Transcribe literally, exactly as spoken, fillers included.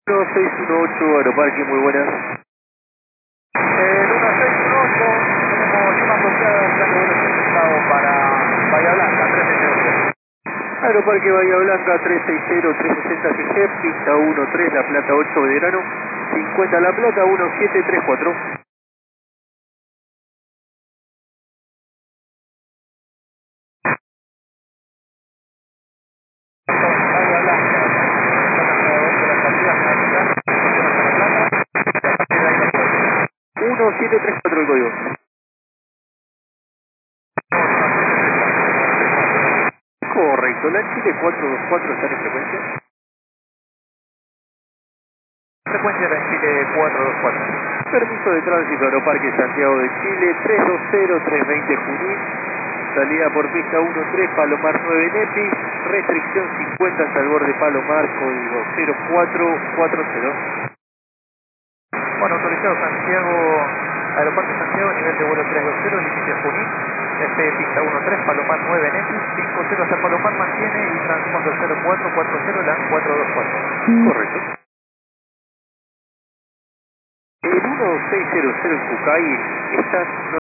uno seis uno ocho, Aeroparque, muy buenas. El uno seis uno ocho, tenemos Lima asociada, plan de vuelo solicitado para Bahía Blanca, tres seis cero. Aeroparque Bahía Blanca, tres seis cero, tres sesenta G G, pista uno tres, La Plata ocho, Belgrano, cincuenta La Plata, uno siete tres cuatro. Bahía Blanca, de la salida hasta la Plata, y a partir de ahí lo puedo. uno siete tres cuatro el código. Correcto, la Chile cuatro dos cuatro está en frecuencia. Frecuencia de Chile cuatro dos cuatro. Permiso de tránsito Aeroparque Santiago de Chile, tres dos cero, tres veinte Junín. Salida por pista uno tres, Palomar nueve Nepi. Restricción cincuenta hasta el borde Palomar, código cero cuatro cuatro cero. Bueno, autorizado Santiago, Aeroparque Santiago, nivel de vuelo tres dos cero, límite Junín, F pista uno tres, Palomar nueve Nepi, cinco cero hasta Palomar mantiene y transponder cero cuatro cuatro cero, LAN cuatro dos cuatro. Correcto. El uno seis cero cero en Cucay está